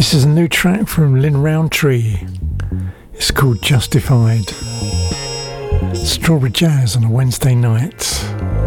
This is a new track from Lynn Roundtree. It's called Justified. Strawberry Jazz on a Wednesday night.